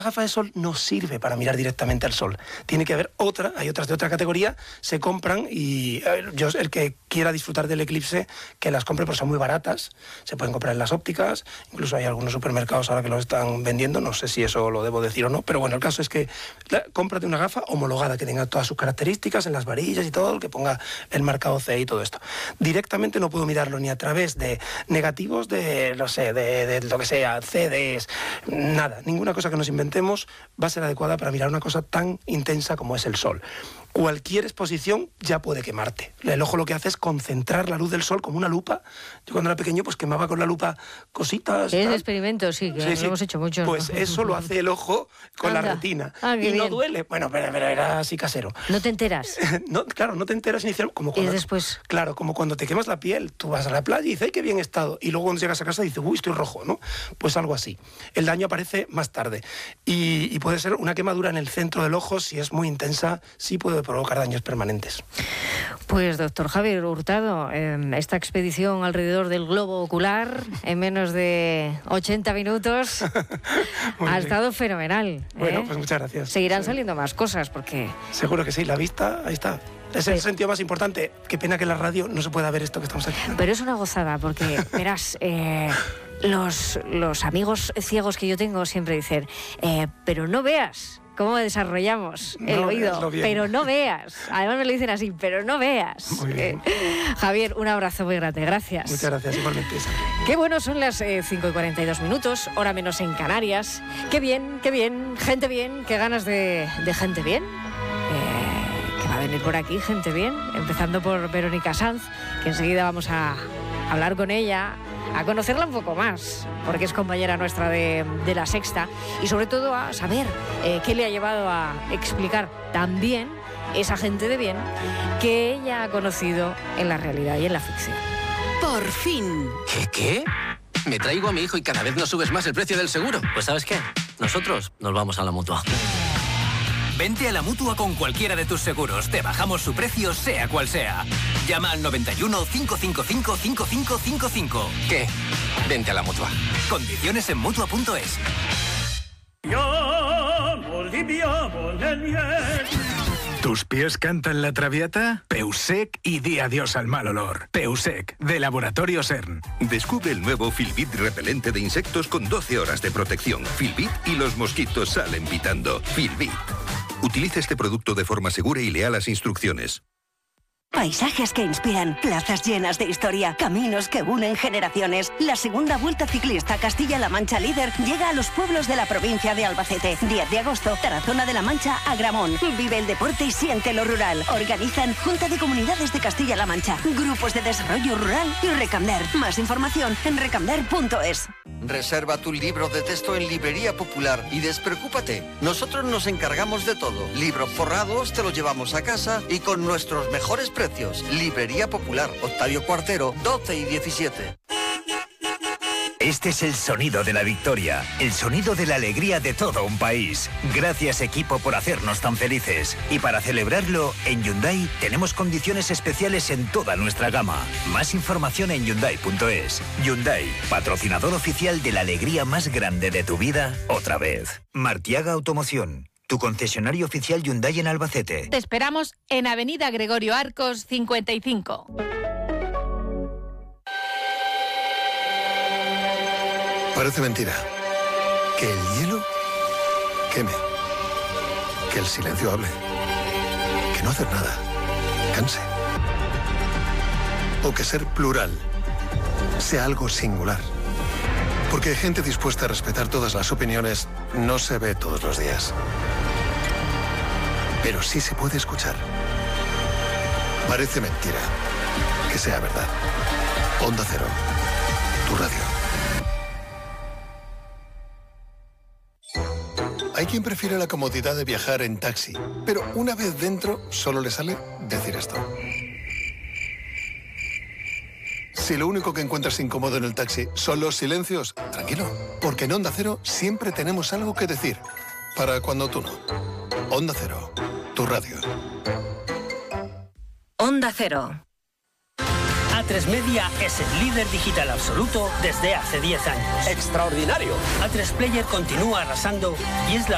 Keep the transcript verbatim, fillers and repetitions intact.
La gafa de sol no sirve para mirar directamente al sol. Tiene que haber otra, hay otras de otra categoría, se compran y yo, el que quiera disfrutar del eclipse, que las compre porque son muy baratas. Se pueden comprar en las ópticas, incluso hay algunos supermercados ahora que los están vendiendo, no sé si eso lo debo decir o no, pero bueno, el caso es que la, cómprate una gafa homologada, que tenga todas sus características en las varillas y todo, que ponga el marcado C E y todo esto. Directamente no puedo mirarlo ni a través de negativos de, no sé, de, de lo que sea, C Ds, nada, ninguna cosa que nos inventemos va a ser adecuada para mirar una cosa tan intensa como es el sol. Cualquier exposición ya puede quemarte. El ojo lo que hace es concentrar la luz del sol como una lupa. Yo cuando era pequeño pues quemaba con la lupa cositas. Es de experimento, sí, que sí, lo sí. hemos hecho mucho. Pues ¿no? Eso lo hace el ojo con Anda. la retina. Ah, y bien. no duele. Bueno, pero, pero era así casero. ¿No te enteras? no, claro, no te enteras inicialmente. Como cuando, y después... Claro, como cuando te quemas la piel. Tú vas a la playa y dices, ¡ay, qué bien he estado! Y luego cuando llegas a casa dices, ¡uy, estoy rojo! ¿no? Pues algo así. El daño aparece más tarde. Y, y puede ser una quemadura en el centro del ojo, si es muy intensa, sí puede provocar daños permanentes. Pues doctor Javier Hurtado, eh, esta expedición alrededor del globo ocular en menos de ochenta minutos ha bien. estado fenomenal. Bueno, ¿eh? pues muchas gracias. Seguirán sí. saliendo más cosas porque... Seguro que sí, la vista, ahí está. Es el sí. sentido más importante. Qué pena que en la radio no se pueda ver esto que estamos aquí. Pero es una gozada porque, verás... Eh, Los, los amigos ciegos que yo tengo siempre dicen, eh, pero no veas cómo desarrollamos el no oído, pero no veas. Además me lo dicen así, pero no veas. Muy bien. Eh, Javier, un abrazo muy grande, gracias. Muchas gracias, igualmente. Qué bueno, son las eh, cinco y cuarenta y dos minutos, hora menos en Canarias. Qué bien, qué bien, gente bien, qué ganas de, de gente bien. Eh, que va a venir por aquí, gente bien, empezando por Verónica Sanz, que enseguida vamos a hablar con ella, a conocerla un poco más, porque es compañera nuestra de, de La Sexta, y sobre todo a saber eh, qué le ha llevado a explicar también esa gente de bien que ella ha conocido en la realidad y en la ficción. Por fin. ¿Qué, qué? Me traigo a mi hijo y cada vez nos subes más el precio del seguro. Pues ¿sabes qué? Nosotros nos vamos a la Mutua. Vente a la Mutua con cualquiera de tus seguros. Te bajamos su precio, sea cual sea. Llama al noventa y uno, cinco cinco cinco, cinco cinco cinco cinco. ¿Qué? Vente a la Mutua. Condiciones en Mutua punto es. ¿Tus pies cantan la Traviata? Peusec y di adiós al mal olor. Peusec, de Laboratorio CERN. Descubre el nuevo Filbit repelente de insectos con doce horas de protección. Filbit y los mosquitos salen pitando. Filbit. Utiliza este producto de forma segura y lea las instrucciones. Paisajes que inspiran, plazas llenas de historia, caminos que unen generaciones. La segunda Vuelta Ciclista Castilla-La Mancha Líder llega a los pueblos de la provincia de Albacete. diez de agosto, Tarazona de la Mancha, Agramón. Vive el deporte y siente lo rural. Organizan Junta de Comunidades de Castilla-La Mancha, Grupos de Desarrollo Rural y Recamder. Más información en recamder punto es. Reserva tu libro de texto en Librería Popular y despreocúpate. Nosotros nos encargamos de todo. Libros forrados te los llevamos a casa y con nuestros mejores precios. Librería Popular, Octavio Cuartero, doce y diecisiete. Este es el sonido de la victoria, el sonido de la alegría de todo un país. Gracias, equipo, por hacernos tan felices. Y para celebrarlo, en Hyundai tenemos condiciones especiales en toda nuestra gama. Más información en hyundai punto es. Hyundai, patrocinador oficial de la alegría más grande de tu vida, otra vez. Martiaga Automoción, tu concesionario oficial Hyundai en Albacete. Te esperamos en Avenida Gregorio Arcos cincuenta y cinco. Parece mentira. Que el hielo queme. Que el silencio hable. Que no hacer nada canse. O que ser plural sea algo singular. Porque gente dispuesta a respetar todas las opiniones no se ve todos los días. Pero sí se puede escuchar. Parece mentira que sea verdad. Onda Cero, tu radio. Hay quien prefiere la comodidad de viajar en taxi, pero una vez dentro solo le sale decir esto. Si lo único que encuentras incómodo en el taxi son los silencios, tranquilo, porque en Onda Cero siempre tenemos algo que decir, para cuando tú no. Onda Cero, tu radio. Onda Cero. A tres Media es el líder digital absoluto desde hace diez años. ¡Extraordinario! A tres Player continúa arrasando y es la